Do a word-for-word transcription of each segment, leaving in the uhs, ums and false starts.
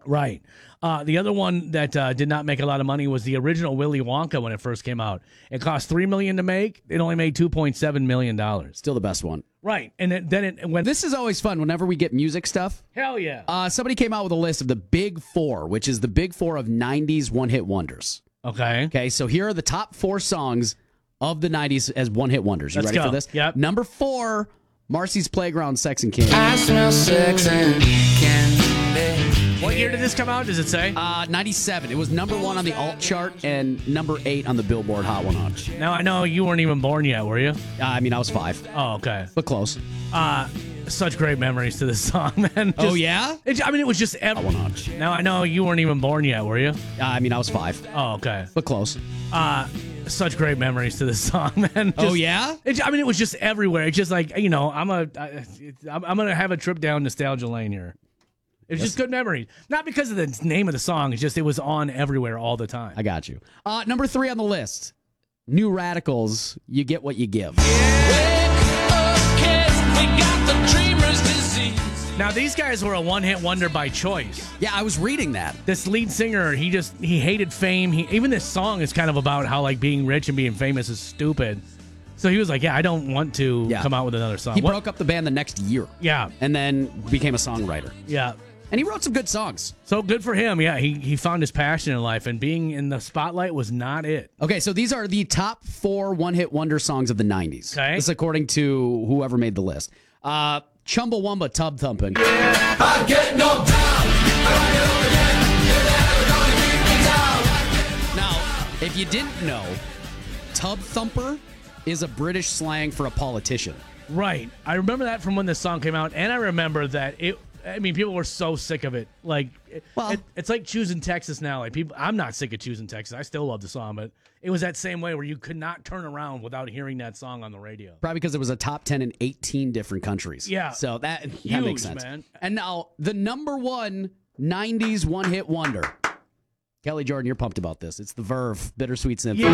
Right. Uh, the other one that uh, did not make a lot of money was the original Willy Wonka when it first came out. It cost three million dollars to make. It only made two point seven million dollars. Still the best one. Right. And it, then it when This is always fun whenever we get music stuff. hell yeah. Uh, somebody came out with a list of the big four, which is the big four of nineties one-hit wonders. Okay. Okay, so here are the top four songs of the nineties as one-hit wonders. You Let's ready go. for this? Yep. Number four, Marcy's Playground, Sex and Candy. I smell sex and candy. What year did this come out? Does it say? Uh, ninety-seven. It was number one on the alt chart and number eight on the Billboard Hot one hundred. Now I know you weren't even born yet, were you? Uh, I mean, I was five, Oh, okay. but close. Uh, such great memories to this song, man. Oh, Just- yeah? It, I mean, it was just every. Hot one hundred. Now I know you weren't even born yet, were you? Uh, I mean, I was five, Oh, okay. but close. Uh, such great memories to this song, man. Oh, Just- yeah? It, I mean, it was just everywhere. It's just like, you know, I'm a, I, I'm, I'm gonna have a trip down nostalgia lane here. It's just good memories, not because of the name of the song. It's just it was on everywhere all the time. I got you. Uh, number three on the list, New Radicals, You Get What You Give. Now these guys were a one-hit wonder by choice. Yeah, I was reading that. This lead singer, he just he hated fame. He even this song is kind of about how like being rich and being famous is stupid. So he was like, yeah, I don't want to Yeah. come out with another song. He What- broke up the band the next year Yeah, and then became a songwriter. yeah. And he wrote some good songs. So good for him. Yeah, he he found his passion in life, and being in the spotlight was not it. Okay, so these are the top four one-hit wonder songs of the nineties. Okay. This is according to whoever made the list. Uh, Chumbawamba, Tub Thumping. I get no down. Now, if you didn't know, Tub Thumper is a British slang for a politician. Right. I remember that from when this song came out, and I remember that it. I mean, people were so sick of it. Like, it- Well- it, it's like choosing Texas now. Like, people, I'm not sick of choosing Texas. I still love the song, but it was that same way where you could not turn around without hearing that song on the radio. Probably because it was a top ten in eighteen different countries. Yeah. So that, that Huge, makes sense. man. And now, the number one nineties one-hit wonder. Kelly Jordan, you're pumped about this. It's the Verve, Bittersweet Symphony.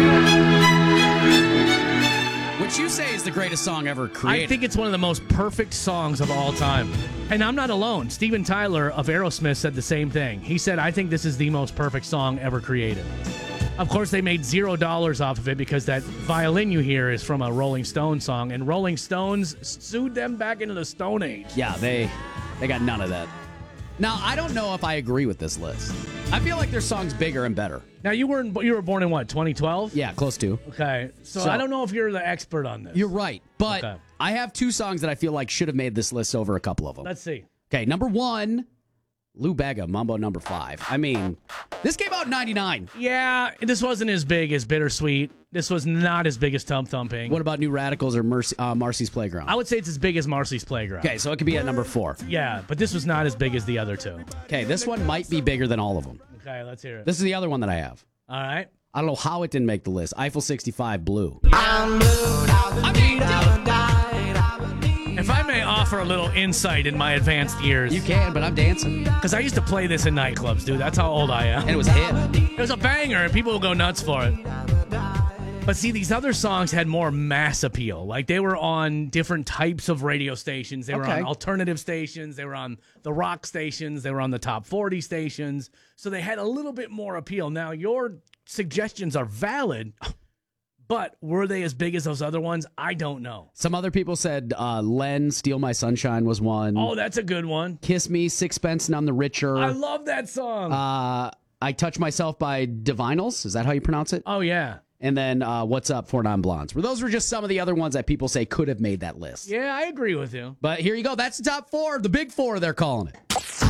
Which you say is the greatest song ever created. I think it's one of the most perfect songs of all time. And I'm not alone. Steven Tyler of Aerosmith said the same thing. He said, I think this is the most perfect song ever created. Of course, they made zero dollars off of it because that violin you hear is from a Rolling Stones song, and Rolling Stones sued them back into the Stone Age. Yeah, they they got none of that. Now, I don't know if I agree with this list. I feel like their song's bigger and better. Now, you were in, you were born in what, twenty twelve? Yeah, close to. Okay, so, So- I don't know if you're the expert on this. You're right. But Okay. I have two songs that I feel like should have made this list over a couple of them. Let's see. Okay, number one, Lou Bega, Mambo number five. I mean, this came out in ninety-nine. Yeah, this wasn't as big as Bittersweet. This was not as big as Tum Thumping. What about New Radicals or Mercy, uh, Marcy's Playground? I would say it's as big as Marcy's Playground. Okay, so it could be at number four. Yeah, but this was not as big as the other two. Okay, this one might be bigger than all of them. Okay, let's hear it. This is the other one that I have. All right. I don't know how it didn't make the list. Eiffel sixty-five, Blue. If I may offer a little insight in my advanced years, You can, but I'm dancing. because I used to play this in nightclubs, dude. That's how old I am. And it was a hit. It was a banger, and people will go nuts for it. But see, these other songs had more mass appeal. Like, they were on different types of radio stations. They were Okay. on alternative stations. They were on the rock stations. They were on the top forty stations. So they had a little bit more appeal. Now, your suggestions are valid, but were they as big as those other ones? I don't know. Some other people said uh, Len, Steal My Sunshine was one. Oh, that's a good one. Kiss Me, Sixpence None the Richer. I love that song. uh, I Touch Myself by Divinals. Is that how you pronounce it? oh, yeah. And then uh, What's Up, Four Non Blondes. Well, those were just some of the other ones that people say could have made that list. Yeah, I agree with you. But here you go. That's the top four. The big four, they're calling it.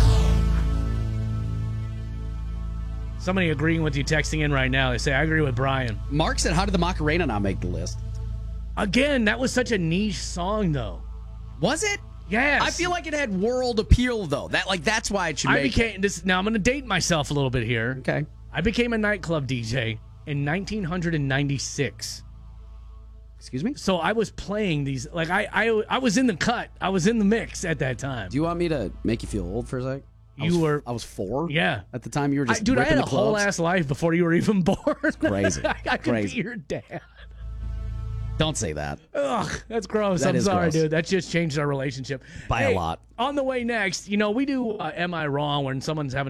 Somebody agreeing with you texting in right now. They say, I agree with Brian. Mark said, how did the Macarena not make the list? Again, that was such a niche song, though. Was it? Yes. I feel like it had world appeal, though. That like that's why it should I make became this. Now I'm going to date myself a little bit here. Okay. I became a nightclub D J in nineteen ninety-six. Excuse me? So I was playing these. Like I, I, I was in the cut. I was in the mix at that time. Do you want me to make you feel old for a sec? I You was, were- I was four. Yeah. At the time, you were I, just dude, I ripping had a the whole clubs. ass life before you were even born. Crazy. I, I could Crazy. be your dad. Don't say that. Ugh, that's gross. That I'm is sorry, gross. dude. That just changed our relationship By a Hey, lot. On the way next, you know, we do uh, Am I Wrong when someone's having